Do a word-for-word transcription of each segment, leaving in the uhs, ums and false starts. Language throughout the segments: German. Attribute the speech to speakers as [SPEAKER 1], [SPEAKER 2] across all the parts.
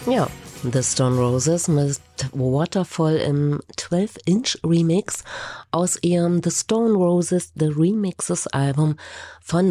[SPEAKER 1] Ja, The Stone Roses mit Waterfall im zwölf Inch Remix aus ihrem The Stone Roses The Remixes Album von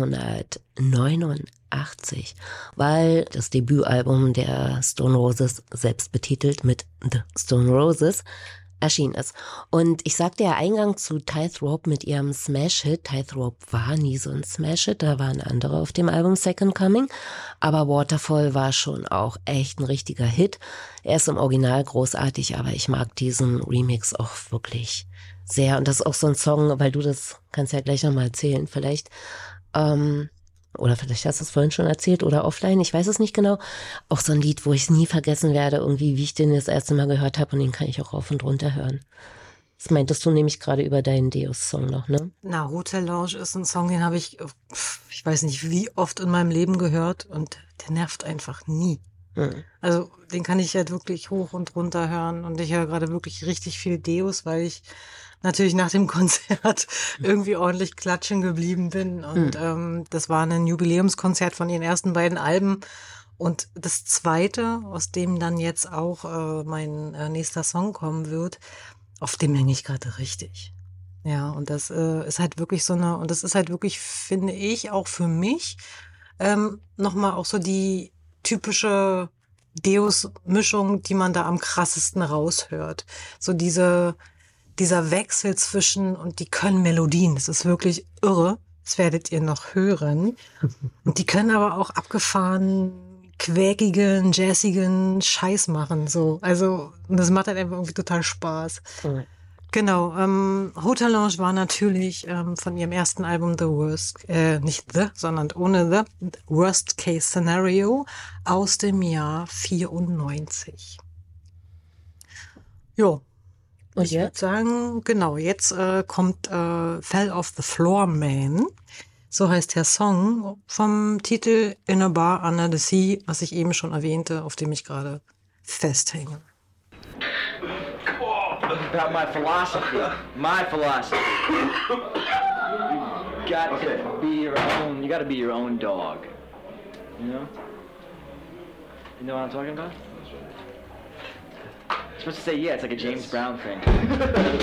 [SPEAKER 1] neunzehnhundertneunundachtzig, weil das Debütalbum der Stone Roses selbst betitelt mit The Stone Roses erschienen ist. Und ich sagte ja eingangs zu Tightrope mit ihrem Smash-Hit. Tightrope war nie so ein Smash-Hit, da waren andere auf dem Album Second Coming. Aber Waterfall war schon auch echt ein richtiger Hit. Er ist im Original großartig, aber ich mag diesen Remix auch wirklich sehr. Und das ist auch so ein Song, weil du das kannst ja gleich nochmal erzählen vielleicht. Ähm, Oder vielleicht hast du es vorhin schon erzählt oder offline, ich weiß es nicht genau. Auch so ein Lied, wo ich es nie vergessen werde, irgendwie, wie ich den das erste Mal gehört habe, und den kann ich auch rauf und runter hören. Das meintest du nämlich gerade über deinen Deus-Song noch, ne?
[SPEAKER 2] Na, Hotel Lounge ist ein Song, den habe ich, ich weiß nicht wie oft in meinem Leben gehört, und der nervt einfach nie. Hm. Also den kann ich halt wirklich hoch und runter hören, und ich höre gerade wirklich richtig viel Deus, weil ich natürlich nach dem Konzert irgendwie ordentlich klatschen geblieben bin. Und mhm. ähm, das war ein Jubiläumskonzert von ihren ersten beiden Alben. Und das zweite, aus dem dann jetzt auch äh, mein äh, nächster Song kommen wird, auf dem hänge ich gerade richtig. Ja, und das äh, ist halt wirklich so eine, und das ist halt wirklich, finde ich, auch für mich ähm, nochmal auch so die typische Deus-Mischung, die man da am krassesten raushört. So diese Dieser Wechsel zwischen, und die können Melodien, das ist wirklich irre, das werdet ihr noch hören. Und die können aber auch abgefahren, quäkigen, jazzigen Scheiß machen, so. Also, das macht halt einfach irgendwie total Spaß. Mhm. Genau, ähm, Hotel Lounge war natürlich ähm, von ihrem ersten Album The Worst, äh, nicht The, sondern ohne The, Worst Case Scenario aus dem Jahr vierundneunzig. Jo. Und ich würde sagen, genau, jetzt äh, kommt äh, Fell Off the Floor Man. So heißt der Song vom Titel In a Bar Under the Sea, was ich eben schon erwähnte, auf dem ich gerade festhänge.
[SPEAKER 3] About my philosophy. My philosophy. You got okay. to be your own, you got to be your own dog. You know? You know what I'm talking about? You're supposed to say yeah, it's like a James Brown thing.